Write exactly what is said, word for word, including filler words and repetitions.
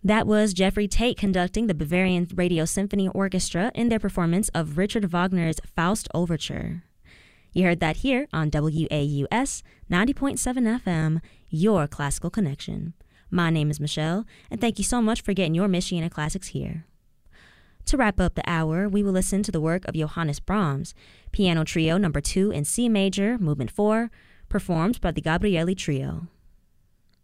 That was Jeffrey Tate conducting the Bavarian Radio Symphony Orchestra in their performance of Richard Wagner's Faust Overture. You heard that here on W A U S ninety point seven F M, your classical connection. My name is Michelle, and thank you so much for getting your Michiana classics here. To wrap up the hour, we will listen to the work of Johannes Brahms, Piano Trio Number two in C Major, Movement four, performed by the Gabrieli Trio.